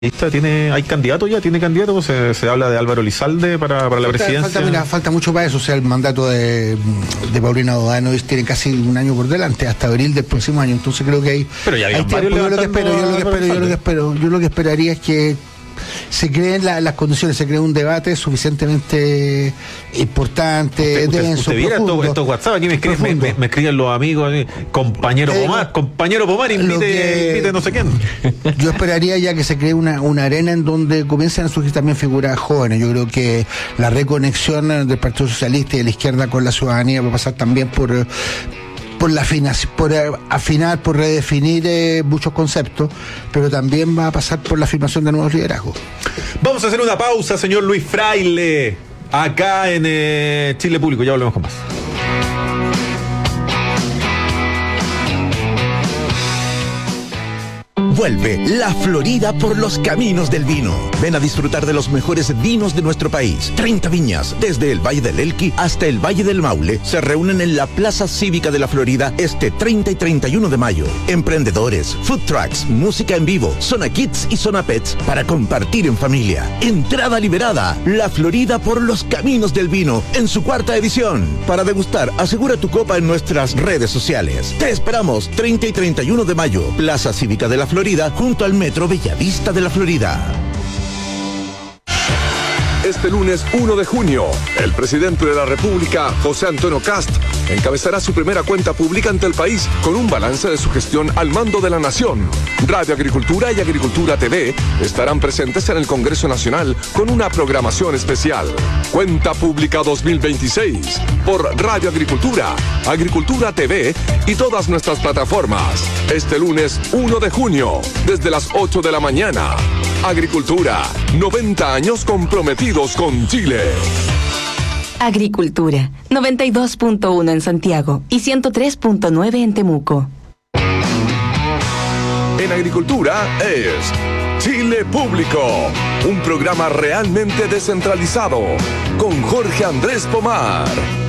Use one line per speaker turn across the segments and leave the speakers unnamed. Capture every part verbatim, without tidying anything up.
Tiene, hay candidatos ya, tiene candidatos, se, se habla de Álvaro Elizalde para, para la
falta,
presidencia.
Falta, mira, falta mucho para eso, o sea, el mandato de, de Paulina Bodanovich tiene casi un año por delante, hasta abril del próximo año, entonces creo que hay,
pero ya
hay tiempo. Yo lo que espero, yo lo que espero, yo lo que espero, yo lo que esperaría es que se creen la, las condiciones, se cree un debate suficientemente importante,
usted,
denso,
usted viera estos, estos WhatsApp, aquí me escriben, me, me, me escriben los amigos, compañero eh, Pomar, compañero Pomar, invite, que, invite no sé quién.
Yo esperaría ya que se cree una, una arena en donde comiencen a surgir también figuras jóvenes. Yo creo que la reconexión del Partido Socialista y de la izquierda con la ciudadanía va a pasar también por... por la afina, por afinar, por redefinir eh, muchos conceptos, pero también va a pasar por la afirmación de nuevos liderazgos.
Vamos a hacer una pausa, señor Luis Fraile, acá en eh, Chile Público, ya volvemos con más.
Vuelve La Florida por los caminos del vino. Ven a disfrutar de los mejores vinos de nuestro país. treinta viñas, desde el Valle del Elqui hasta el Valle del Maule, se reúnen en la Plaza Cívica de La Florida este treinta y treinta y uno de mayo. Emprendedores, food trucks, música en vivo, zona kids y zona pets para compartir en familia. Entrada liberada. La Florida por los caminos del vino en su cuarta edición. Para degustar, asegura tu copa en nuestras redes sociales. Te esperamos treinta y treinta y uno de mayo. Plaza Cívica de La Florida, junto al Metro Bellavista de La Florida.
Este lunes uno de junio, el presidente de la República, José Antonio Kast, encabezará su primera cuenta pública ante el país con un balance de su gestión al mando de la nación. Radio Agricultura y Agricultura T V estarán presentes en el Congreso Nacional con una programación especial. Cuenta Pública dos mil veintiséis por Radio Agricultura, Agricultura T V y todas nuestras plataformas. Este lunes uno de junio, desde las ocho de la mañana. Agricultura, noventa años comprometidos con Chile.
Agricultura, noventa y dos punto uno en Santiago y ciento tres punto nueve en Temuco.
En Agricultura es Chile Público, un programa realmente descentralizado, con Jorge Andrés Pomar.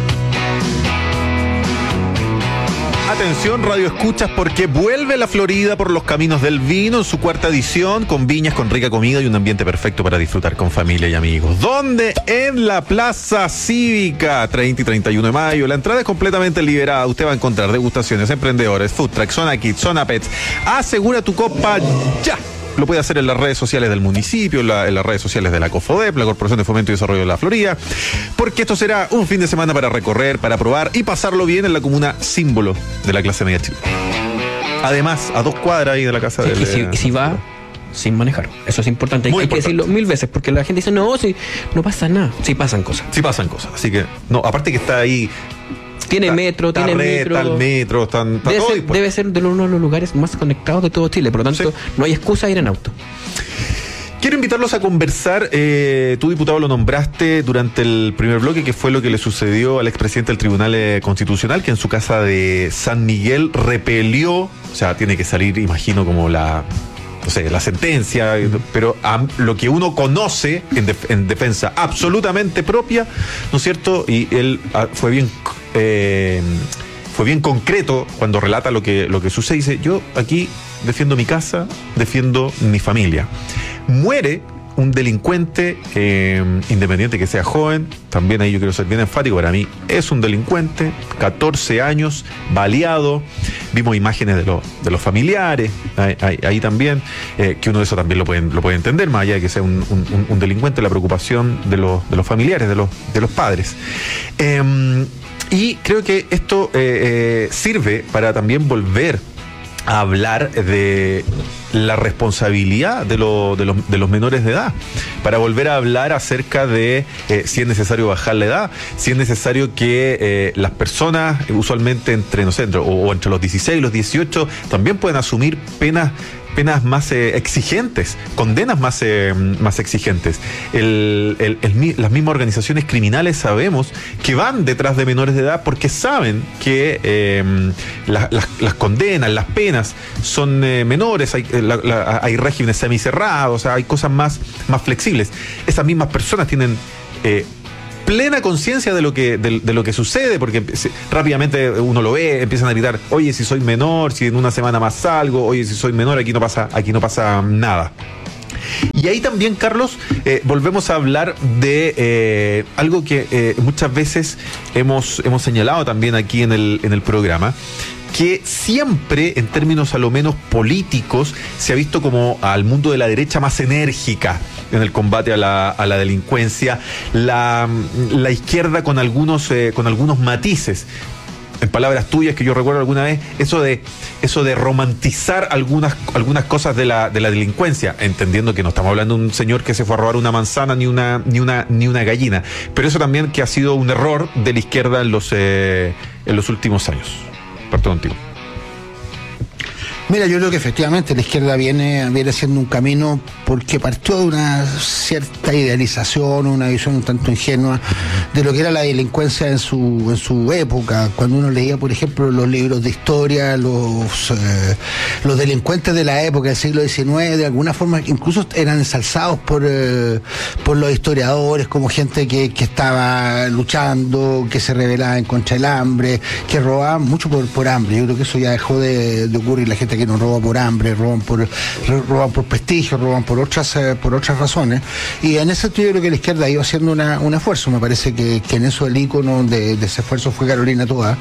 Atención, Radio Escuchas, porque vuelve La Florida por los caminos del vino en su cuarta edición, con viñas, con rica comida y un ambiente perfecto para disfrutar con familia y amigos. ¿Dónde? En la Plaza Cívica, treinta y treinta y uno de mayo. La entrada es completamente liberada. Usted va a encontrar degustaciones, emprendedores, food truck, zona kids, zona pets. Asegura tu copa ya. Lo puede hacer en las redes sociales del municipio, en, la, en las redes sociales de la COFODEP, la Corporación de Fomento y Desarrollo de la Florida, porque esto será un fin de semana para recorrer, para probar y pasarlo bien en la comuna símbolo de la clase media Chile. Además, a dos cuadras ahí de la casa
sí,
del...
Y si, y si va sin manejar, eso es importante. Hay, hay que decirlo mil veces, porque la gente dice, no, si no pasa nada. Sí pasan cosas.
Sí pasan cosas, así que, no, aparte que está ahí...
Tiene
está,
metro,
está
tiene
red,
metro.
Está el metro, están, está
debe,
todo
ser, debe ser de uno de los lugares más conectados de todo Chile, por lo tanto, sí. No hay excusa de ir en auto.
Quiero invitarlos a conversar. Eh, tú, diputado, lo nombraste durante el primer bloque, que fue lo que le sucedió al expresidente del Tribunal eh, Constitucional, que en su casa de San Miguel repelió, o sea, tiene que salir, imagino, como la... no sé, la sentencia, pero a lo que uno conoce en, def- en defensa absolutamente propia, ¿no es cierto? Y él a, fue bien eh, fue bien concreto cuando relata lo que, lo que sucede. Dice, yo aquí defiendo mi casa, defiendo mi familia. Muere un delincuente, eh, independiente que sea joven, también ahí yo quiero ser bien enfático, para mí es un delincuente, catorce años, baleado, vimos imágenes de, lo, de los familiares, ahí, ahí, ahí también, eh, que uno de eso también lo puede, lo puede entender, más allá de que sea un, un, un delincuente, la preocupación de los, de los familiares, de los, de los padres. Eh, y creo que esto eh, eh, sirve para también volver a hablar de la responsabilidad de, lo, de, los, de los menores de edad, para volver a hablar acerca de eh, si es necesario bajar la edad, si es necesario que eh, las personas, usualmente entre, no sé, entre, o, o entre los dieciséis y los dieciocho, también pueden asumir penas penas más eh, exigentes, condenas más, eh, más exigentes. El, el, el, las mismas organizaciones criminales sabemos que van detrás de menores de edad porque saben que eh, la, las, las condenas, las penas son eh, menores, hay, la, la, hay regímenes semicerrados, o sea, hay cosas más, más flexibles. Esas mismas personas tienen... Eh, plena conciencia de lo que de, de lo que sucede, porque se, rápidamente uno lo ve, empiezan a gritar, oye, si soy menor, si en una semana más salgo, oye, si soy menor, aquí no pasa, aquí no pasa nada. Y ahí también, Carlos, eh, volvemos a hablar de eh, algo que eh, muchas veces hemos, hemos señalado también aquí en el, en el programa, que siempre, en términos a lo menos políticos, se ha visto como al mundo de la derecha más enérgica en el combate a la, a la delincuencia, la, la izquierda con algunos, eh, con algunos matices. En palabras tuyas, que yo recuerdo alguna vez, eso de eso de romantizar algunas algunas cosas de la de la delincuencia, entendiendo que no estamos hablando de un señor que se fue a robar una manzana ni una ni una ni una gallina, pero eso también que ha sido un error de la izquierda en los eh, en los últimos años. Parto contigo.
Mira, yo creo que efectivamente la izquierda viene, viene haciendo un camino porque partió de una cierta idealización, una visión un tanto ingenua de lo que era la delincuencia en su en su época. Cuando uno leía, por ejemplo, los libros de historia, los eh, los delincuentes de la época del siglo diecinueve, de alguna forma incluso eran ensalzados por eh, por los historiadores como gente que, que estaba luchando, que se rebelaba en contra del hambre, que robaban mucho por, por hambre. Yo creo que eso ya dejó de, de ocurrir. La gente que no roba por hambre, roban por roban por prestigio, roban por otras eh, por otras razones, y en ese sentido yo creo que la izquierda ha ido haciendo una, un esfuerzo. Me parece que, que en eso el ícono de, de ese esfuerzo fue Carolina Toa,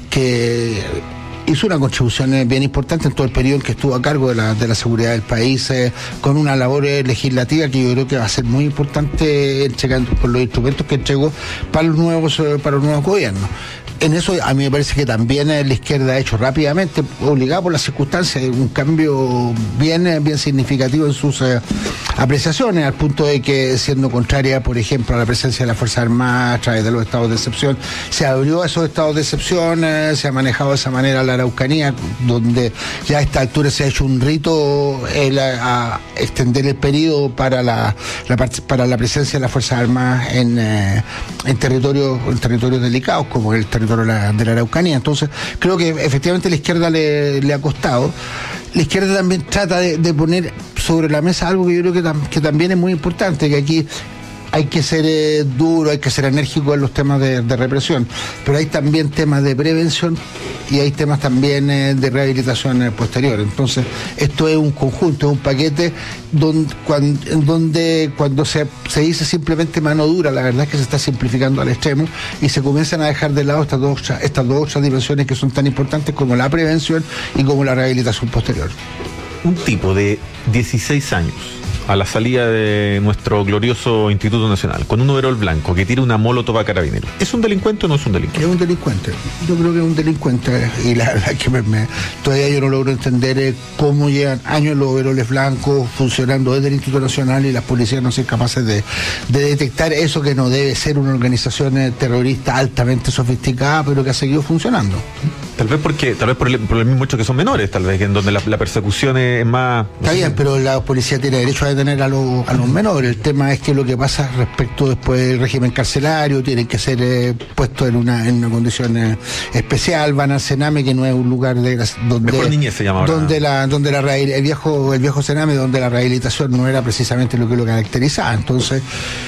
que hizo una contribución bien importante en todo el periodo en que estuvo a cargo de la, de la seguridad del país, eh, con una labor legislativa que yo creo que va a ser muy importante entregando por los instrumentos que entregó para los nuevos eh, para los nuevos gobiernos. En eso a mí me parece que también la izquierda ha hecho rápidamente, obligada por las circunstancias, un cambio bien, bien significativo en sus eh, apreciaciones, al punto de que, siendo contraria, por ejemplo, a la presencia de las Fuerzas Armadas a través de los estados de excepción, se abrió a esos estados de excepción, eh, se ha manejado de esa manera la Araucanía, donde ya a esta altura se ha hecho un rito el, a, a extender el periodo para la, la para la presencia de las Fuerzas Armadas en, eh, en territorios en territorios delicados, como el territorio de la, de la Araucanía. Entonces creo que efectivamente la izquierda le, le ha costado. La izquierda también trata de, de poner sobre la mesa algo que yo creo que, tam, que también es muy importante, que aquí hay que ser eh, duro, hay que ser enérgico en los temas de, de represión, pero hay también temas de prevención y hay temas también eh, de rehabilitación eh, posterior. Entonces esto es un conjunto, es un paquete donde cuando, donde cuando se, se dice simplemente mano dura, la verdad es que se está simplificando al extremo y se comienzan a dejar de lado estas dos, estas dos otras dimensiones que son tan importantes como la prevención y como la rehabilitación posterior.
Un tipo de dieciséis años, a la salida de nuestro glorioso Instituto Nacional, con un overol blanco que tira una molotov a Carabineros, ¿es un delincuente o no es un delincuente?
Es un delincuente, yo creo que es un delincuente, y la verdad que me, me, todavía yo no logro entender eh, cómo llevan años los overoles blancos funcionando desde el Instituto Nacional y las policías no son capaces de, de detectar eso, que no debe ser una organización eh, terrorista altamente sofisticada, pero que ha seguido funcionando.
Tal vez porque, tal vez por el, por el mismo hecho que son menores, tal vez, en donde la, la persecución es más...
Está bien, pero la policía tiene derecho a detener a los, a los menores. El tema es que lo que pasa respecto después del régimen carcelario, tienen que ser eh, puestos en una, en una condición eh, especial, van al Sename, que no es un lugar de donde...
Mejor niñez se llama ahora.
Donde la, donde la el viejo, el viejo Sename, donde la rehabilitación no era precisamente lo que lo caracterizaba. Entonces,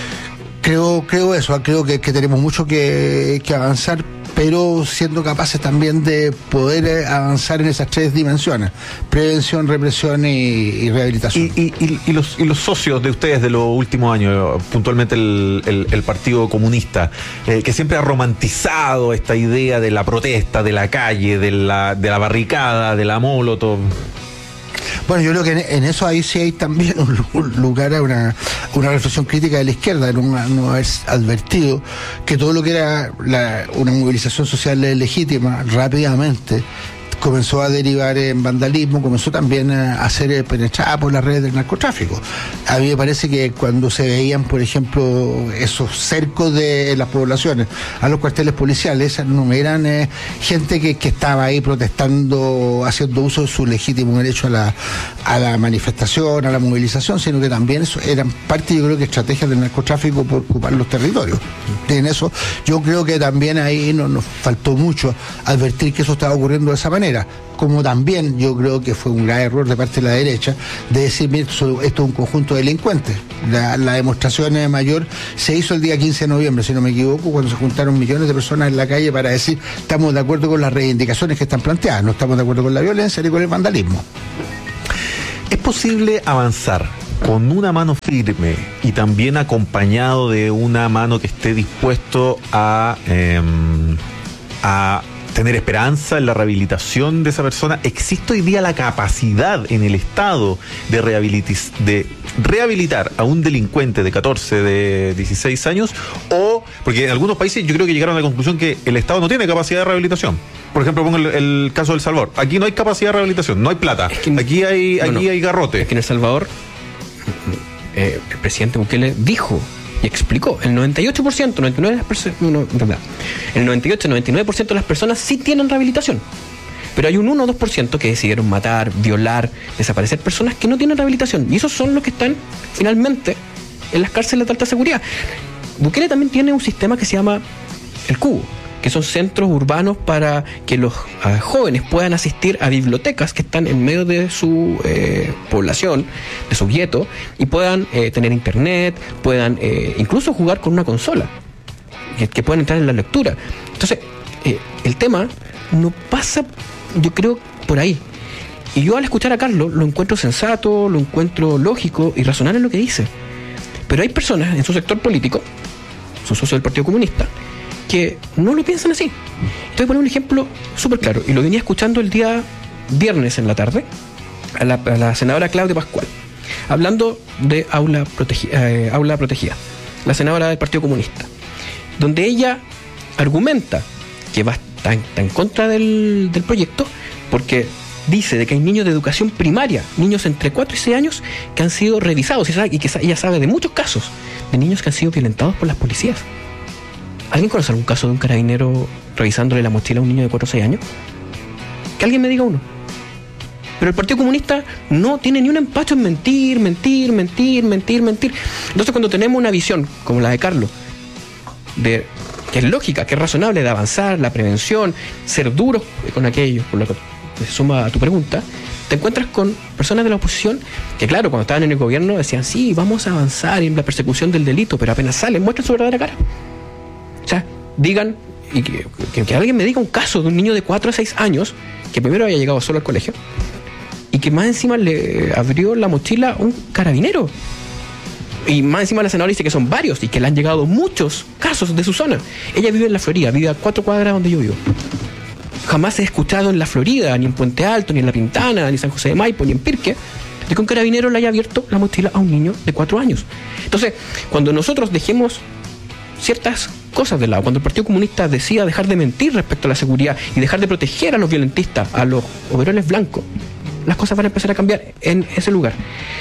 creo, creo eso, creo que, que tenemos mucho que, que avanzar, pero siendo capaces también de poder avanzar en esas tres dimensiones: prevención, represión y, y rehabilitación.
Y, y, y, los, y los socios de ustedes de los últimos años, puntualmente el, el, el Partido Comunista, eh, que siempre ha romantizado esta idea de la protesta, de la calle, de la, de la barricada, de la molotov.
Bueno, yo creo que en, en eso ahí sí hay también un, un lugar a una, una reflexión crítica de la izquierda, no, no haber advertido que todo lo que era la, una movilización social legítima rápidamente comenzó a derivar en vandalismo, comenzó también a ser penetrada por las redes del narcotráfico. A mí me parece que cuando se veían, por ejemplo, esos cercos de las poblaciones a los cuarteles policiales, esas no eran eh, gente que, que estaba ahí protestando, haciendo uso de su legítimo derecho a la, a la manifestación, a la movilización, sino que también eso eran parte, yo creo que, estrategias del narcotráfico por ocupar los territorios. En eso yo creo que también ahí no, nos faltó mucho advertir que eso estaba ocurriendo de esa manera. Como también yo creo que fue un gran error de parte de la derecha de decir, mira, esto, esto es un conjunto de delincuentes. La, la demostración mayor se hizo el día quince de noviembre, si no me equivoco, cuando se juntaron millones de personas en la calle para decir, estamos de acuerdo con las reivindicaciones que están planteadas, no estamos de acuerdo con la violencia ni con el vandalismo.
¿Es posible avanzar con una mano firme y también acompañado de una mano que esté dispuesto a, eh, a tener esperanza en la rehabilitación de esa persona, ¿existe hoy día la capacidad en el Estado de, rehabilitis, de rehabilitar a un delincuente de catorce, de dieciséis años? O, porque en algunos países yo creo que llegaron a la conclusión que el Estado no tiene capacidad de rehabilitación. Por ejemplo, pongo el, el caso de El Salvador. Aquí no hay capacidad de rehabilitación, no hay plata. Es que, aquí hay, no, aquí no, hay garrote.
Es que en El Salvador, eh, el presidente Bukele dijo y explicó, el noventa y ocho por ciento, noventa y nueve por ciento, no, verdad, el noventa y ocho, noventa y nueve por ciento de las personas sí tienen rehabilitación. Pero hay un uno o dos por ciento que decidieron matar, violar, desaparecer personas que no tienen rehabilitación. Y esos son los que están finalmente en las cárceles de alta seguridad. Bukele también tiene un sistema que se llama el Cubo, que son centros urbanos para que los uh, jóvenes puedan asistir a bibliotecas que están en medio de su eh, población, de su gueto, y puedan eh, tener internet, puedan eh, incluso jugar con una consola, que, que puedan entrar en la lectura. Entonces, eh, el tema no pasa, yo creo, por ahí. Y yo al escuchar a Carlos lo encuentro sensato, lo encuentro lógico y razonable en lo que dice. Pero hay personas en su sector político, son socios del Partido Comunista, que no lo piensan así. Te voy a poner un ejemplo súper claro, y lo venía escuchando el día viernes en la tarde a la, a la senadora Claudia Pascual, hablando de aula, protegi, eh, aula protegida, la senadora del Partido Comunista, donde ella argumenta que va está en, está en contra del, del proyecto porque dice de que hay niños de educación primaria, niños entre cuatro y seis años, que han sido revisados, y, sabe, y que ella sabe de muchos casos de niños que han sido violentados por las policías. ¿Alguien conoce algún caso de un carabinero revisándole la mochila a un niño de cuatro o seis años? Que alguien me diga uno. Pero el Partido Comunista no tiene ni un empacho en mentir, mentir, mentir, mentir, mentir. Entonces, cuando tenemos una visión como la de Carlos, de, que es lógica, que es razonable, de avanzar, la prevención, ser duros con aquello, por lo que se suma a tu pregunta, te encuentras con personas de la oposición que, claro, cuando estaban en el gobierno decían, sí, vamos a avanzar en la persecución del delito, pero apenas salen, muestran su verdadera cara. O sea, digan, y que, que, que alguien me diga un caso de un niño de cuatro a seis años que primero había llegado solo al colegio y que más encima le abrió la mochila a un carabinero. Y más encima la senadora dice que son varios y que le han llegado muchos casos de su zona. Ella vive en la Florida, vive a cuatro cuadras donde yo vivo. Jamás he escuchado en la Florida, ni en Puente Alto, ni en La Pintana, ni en San José de Maipo, ni en Pirque, de que un carabinero le haya abierto la mochila a un niño de cuatro años. Entonces, cuando nosotros dejemos ciertas cosas de lado, cuando el Partido Comunista decida dejar de mentir respecto a la seguridad y dejar de proteger a los violentistas, a los overoles blancos, las cosas van a empezar a cambiar en ese lugar.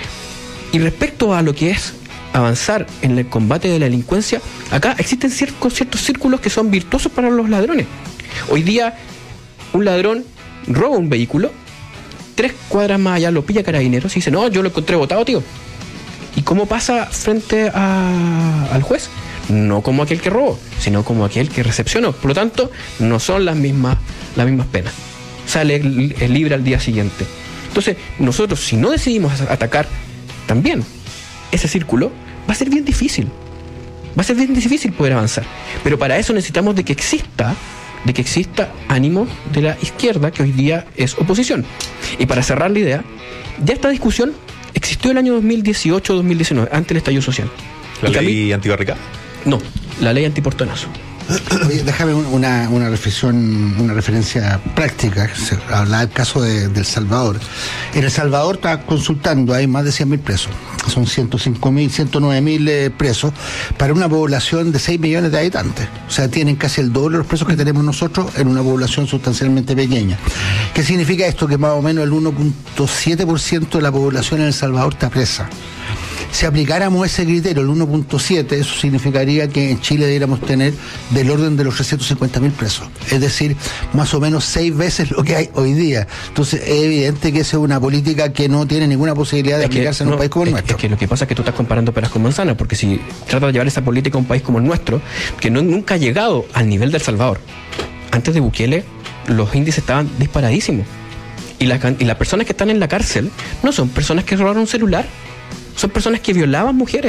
Y respecto a lo que es avanzar en el combate de la delincuencia, acá existen ciertos, ciertos círculos que son virtuosos para los ladrones. Hoy día un ladrón roba un vehículo, tres cuadras más allá lo pilla carabineros y dice, no, yo lo encontré botado, tío. ¿Y cómo pasa frente a, al juez? No como aquel que robó, sino como aquel que recepcionó. Por lo tanto, no son las mismas, las mismas penas. Sale libre al día siguiente. Entonces, nosotros, si no decidimos atacar también ese círculo, va a ser bien difícil. Va a ser bien difícil poder avanzar. Pero para eso necesitamos de que exista, de que exista ánimo de la izquierda, que hoy día es oposición. Y para cerrar la idea, ya esta discusión existió el año dos mil dieciocho dos mil diecinueve, ante el estallido social.
¿La ley antibarricada?
No, la ley antiportonazo.
Oye, déjame una, una reflexión, una referencia práctica. Se hablaba del caso de, de El Salvador. En El Salvador está consultando, hay más de cien mil presos. Son ciento cinco mil, ciento nueve mil eh, presos para una población de seis millones de habitantes. O sea, tienen casi el doble de los presos que tenemos nosotros en una población sustancialmente pequeña. ¿Qué significa esto? Que más o menos el uno punto siete por ciento de la población en El Salvador está presa. Si aplicáramos ese criterio, el uno punto siete, eso significaría que en Chile deberíamos tener del orden de los trescientos cincuenta mil presos. Es decir, más o menos seis veces lo que hay hoy día. Entonces, es evidente que esa es una política que no tiene ninguna posibilidad de es aplicarse que, en un no, país como el
es,
nuestro.
Es que lo que pasa es que tú estás comparando peras con manzanas, porque si tratas de llevar esa política a un país como el nuestro, que no, nunca ha llegado al nivel de El Salvador. Antes de Bukele, los índices estaban disparadísimos. Y, la, y las personas que están en la cárcel no son personas que robaron un celular. Son personas que violaban mujeres,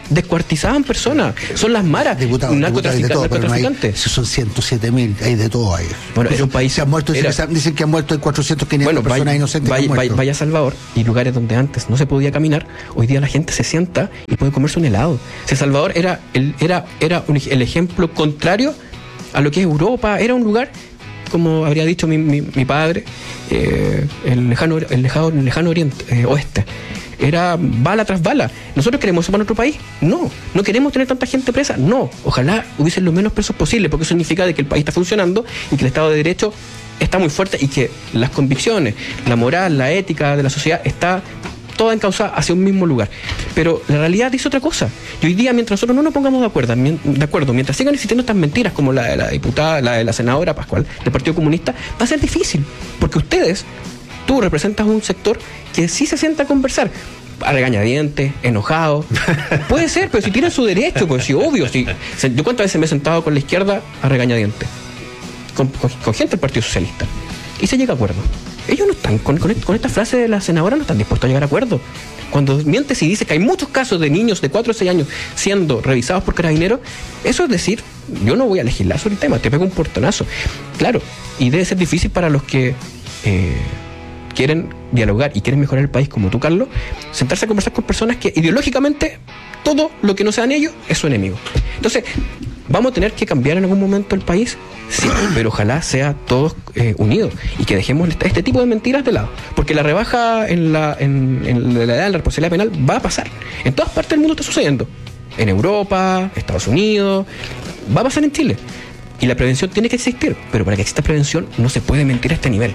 descuartizaban personas. Son las maras,
Diputado,
narcotrafic-
todo,
narcotraficantes.
hay, si son ciento siete mil, hay de todo ahí.
Bueno, era un país...
Se han muerto,
era,
dicen, dicen que han muerto cuatrocientos, quinientas
bueno,
personas
vaya,
inocentes.
Vaya,
que han
vaya,
muerto.
vaya a Salvador, y lugares donde antes no se podía caminar, hoy día la gente se sienta y puede comerse un helado. O sea, Salvador era el, era, era un, el ejemplo contrario a lo que es Europa. Era un lugar, como habría dicho mi, mi, mi padre, eh, el lejano, el lejano, el lejano oriente, eh, oeste. Era bala tras bala. ¿Nosotros queremos eso para nuestro país? No. ¿No queremos tener tanta gente presa? No. Ojalá hubiesen los menos presos posible, porque eso significa de que el país está funcionando y que el Estado de Derecho está muy fuerte y que las convicciones, la moral, la ética de la sociedad está toda encauzada hacia un mismo lugar. Pero la realidad dice otra cosa. Y hoy día, mientras nosotros no nos pongamos de acuerdo, de acuerdo mientras sigan existiendo estas mentiras como la de la diputada, la de la senadora Pascual del Partido Comunista, va a ser difícil. Porque ustedes, tú representas un sector que sí se sienta a conversar, a regañadientes, enojado. Puede ser, pero si tienen su derecho, pues sí, obvio. Si, yo cuántas veces me he sentado con la izquierda a regañadientes, con, con, con gente del Partido Socialista, y se llega a acuerdo. Ellos no están, con, con, con esta frase de la senadora, no están dispuestos a llegar a acuerdo. Cuando mientes y dice que hay muchos casos de niños de cuatro o seis años siendo revisados por carabineros, eso es decir, yo no voy a legislar sobre el tema, te pego un portonazo. Claro, y debe ser difícil para los que eh, quieren dialogar y quieren mejorar el país, como tú, Carlos, sentarse a conversar con personas que ideológicamente todo lo que no sean ellos es su enemigo. Entonces, ¿vamos a tener que cambiar en algún momento el país? Sí, pero ojalá sea todos eh, unidos y que dejemos este tipo de mentiras de lado. Porque la rebaja en la, en, en la edad de la responsabilidad penal va a pasar. En todas partes del mundo está sucediendo. En Europa, Estados Unidos, va a pasar en Chile. Y la prevención tiene que existir, pero para que exista prevención no se puede mentir a este nivel.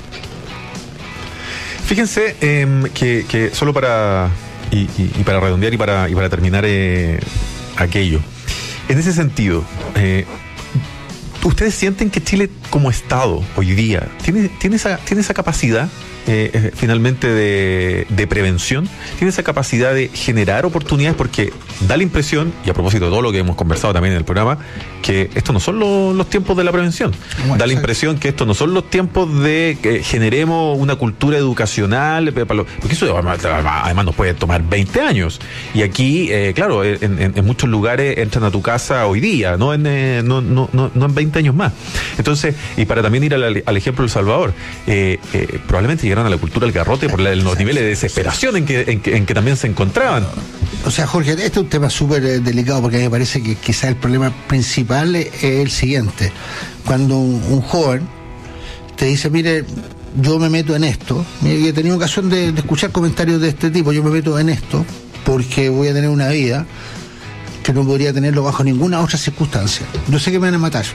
Fíjense eh, que, que solo para y, y, y para redondear y para, y para terminar eh, aquello. En ese sentido, eh, ¿ustedes sienten que Chile como Estado hoy día tiene, tiene, esa, tiene esa capacidad eh, eh, finalmente de, de prevención? ¿Tiene esa capacidad de generar oportunidades? Porque da la impresión, y a propósito de todo lo que hemos conversado también en el programa, que estos no son los, los tiempos de la prevención. Bueno, da la impresión que estos no son los tiempos de que generemos una cultura educacional, porque eso además nos puede tomar veinte años. Y aquí, eh, claro, en, en, en muchos lugares entran a tu casa hoy día, no en, eh, no, no, no, no en veinte años más. Entonces, y para también ir al, al ejemplo de El Salvador, eh, eh, probablemente llegaron a la cultura del garrote por la, los niveles de desesperación en que, en que, en que también se encontraban.
O sea, Jorge, este es un tema súper eh, delicado, porque a mí me parece que quizás el problema principal es el siguiente. Cuando un, un joven te dice, mire, yo me meto en esto, mire, he tenido ocasión de, de escuchar comentarios de este tipo, yo me meto en esto porque voy a tener una vida que no podría tenerlo bajo ninguna otra circunstancia. Yo sé que me van a matar,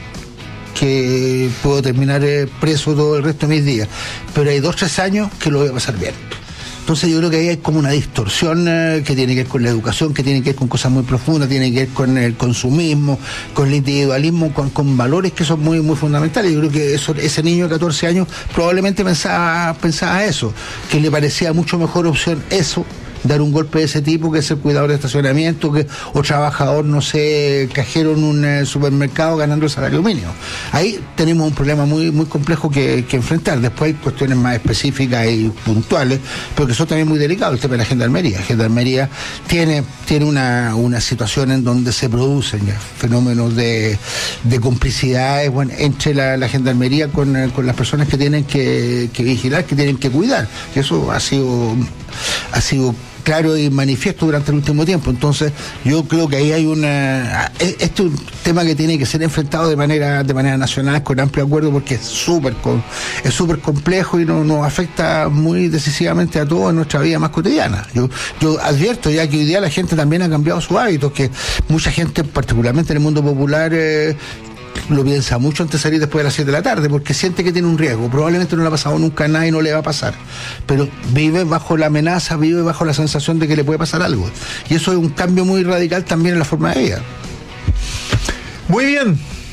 que puedo terminar eh, preso todo el resto de mis días, pero hay dos, tres años que lo voy a pasar bien. Entonces yo creo que ahí hay como una distorsión eh, que tiene que ver con la educación, que tiene que ver con cosas muy profundas, tiene que ver con el consumismo, con el individualismo, con, con valores que son muy muy fundamentales. Yo creo que eso, ese niño de catorce años probablemente pensaba, pensaba eso, que le parecía mucho mejor opción eso, dar un golpe de ese tipo, que ser cuidador de estacionamiento, que o trabajador, no sé, cajero en un eh, supermercado ganando el salario mínimo. Ahí tenemos un problema muy muy complejo que, que enfrentar. Después hay cuestiones más específicas y puntuales, pero que son también muy delicados. El tema de la Gendarmería. La Gendarmería tiene, tiene una, una situación en donde se producen ya fenómenos de, de complicidades, bueno, entre la, la Gendarmería con, con las personas que tienen que, que vigilar, que tienen que cuidar. Y eso ha sido, ha sido claro y manifiesto durante el último tiempo. Entonces yo creo que ahí hay una, este es un tema que tiene que ser enfrentado de manera de manera nacional, con amplio acuerdo, porque es súper es súper complejo y nos, nos afecta muy decisivamente a todos en nuestra vida más cotidiana. Yo yo advierto ya que hoy día la gente también ha cambiado sus hábitos, que mucha gente, particularmente en el mundo popular, eh, lo piensa mucho antes de salir después de las siete de la tarde, porque siente que tiene un riesgo. Probablemente no le ha pasado nunca a nadie y no le va a pasar, pero vive bajo la amenaza, vive bajo la sensación de que le puede pasar algo, y eso es un cambio muy radical también en la forma de vida.
Muy bien,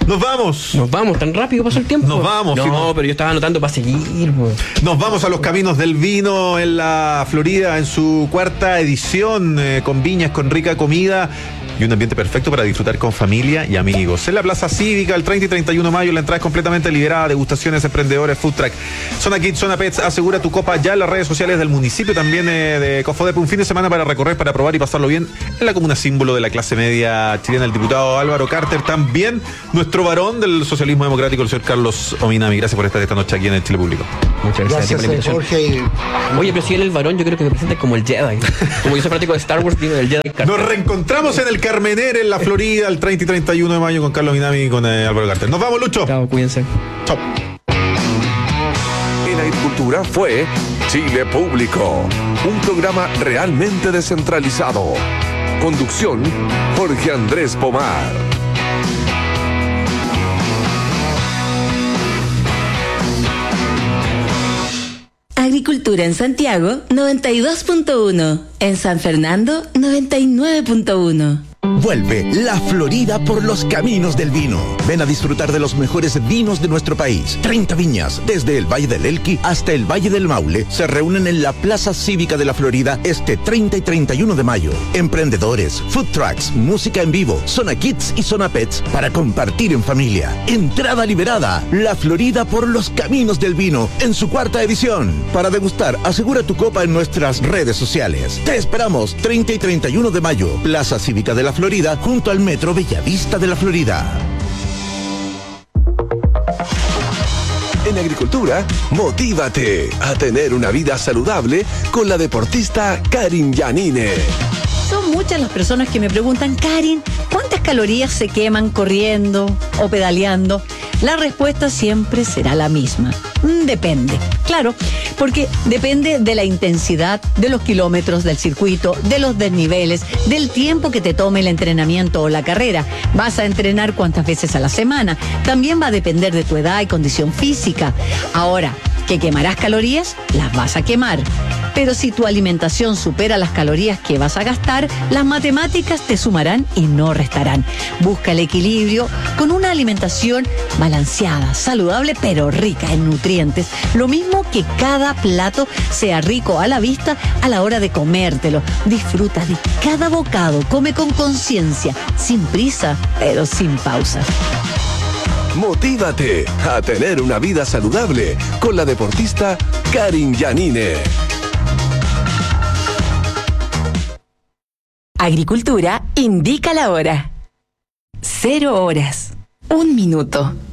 Nos vamos.
Nos vamos, tan rápido pasó el tiempo.
Nos vamos.
No,
sí, no.
pero yo estaba anotando para seguir. Pues.
Nos vamos a los caminos del vino en la Florida en su cuarta edición, eh, con viñas, con rica comida y un ambiente perfecto para disfrutar con familia y amigos. En la Plaza Cívica, el treinta y treinta y uno de mayo, la entrada es completamente liberada. Degustaciones, emprendedores, food truck. Zona Kids, Zona Pets, asegura tu copa ya en las redes sociales del municipio, también eh, de Cofodep. Un fin de semana para recorrer, para probar y pasarlo bien en la comuna símbolo de la clase media chilena, el diputado Álvaro Carter. También nuestro varón del socialismo democrático, el señor Carlos Ominami. Gracias por estar esta noche aquí en el Chile Público.
Muchas gracias,
Gracias,
por la
Jorge.
invitación. Oye, pero si él es el varón, yo creo que me presenta como el Jedi. Como yo soy fanático de Star Wars, digo el Jedi Carter.
Nos reencontramos en el Carmener, en la Florida, el treinta y treinta y uno de mayo, con Carlos Ominami y con eh, Álvaro Carter. Nos vamos, Lucho.
Chao, cuídense.
Chao.
En Agricultura fue Chile Público, un programa realmente descentralizado. Conducción, Jorge Andrés Pomar.
Agricultura en Santiago, noventa y dos punto uno. En San Fernando, noventa y nueve punto uno.
Vuelve la Florida por los caminos del vino. Ven a disfrutar de los mejores vinos de nuestro país. treinta viñas, desde el Valle del Elqui hasta el Valle del Maule, se reúnen en la Plaza Cívica de la Florida este treinta y treinta y uno de mayo. Emprendedores, food trucks, música en vivo, zona kids y zona pets para compartir en familia. Entrada liberada. La Florida por los caminos del vino en su cuarta edición. Para degustar, asegura tu copa en nuestras redes sociales. Te esperamos treinta y treinta y uno de mayo. Plaza Cívica de la Florida, junto al Metro Bellavista de la Florida.
En Agricultura, motívate a tener una vida saludable con la deportista Karin Yanine.
Son muchas las personas que me preguntan, Karin, ¿cuántas calorías se queman corriendo o pedaleando? La respuesta siempre será la misma. Depende. Claro, porque depende de la intensidad, de los kilómetros del circuito, de los desniveles, del tiempo que te tome el entrenamiento o la carrera. Vas a entrenar cuántas veces a la semana. También va a depender de tu edad y condición física. Ahora, ¿que quemarás calorías? Las vas a quemar. Pero si tu alimentación supera las calorías que vas a gastar, las matemáticas te sumarán y no restarán. Busca el equilibrio con una alimentación balanceada, saludable, pero rica en nutrientes. Lo mismo que cada plato sea rico a la vista a la hora de comértelo. Disfruta de cada bocado, come con conciencia, sin prisa, pero sin pausa.
Motívate a tener una vida saludable con la deportista Karin Yanine.
Agricultura indica la hora. Cero horas. Un minuto.